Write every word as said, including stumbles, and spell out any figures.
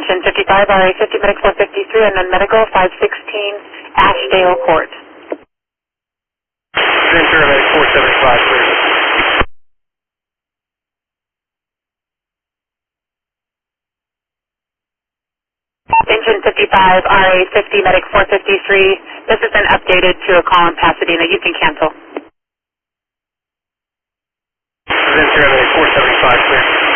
Engine fifty-five, R A fifty, Medic four fifty-three, and then Medical five sixteen, Ashdale Court. Ventura, Medic four seventy-five, clear. Engine fifty-five, R A fifty, Medic four fifty-three. This has been updated to a call in Pasadena. You can cancel. Ventura, Medic four seventy-five, clear.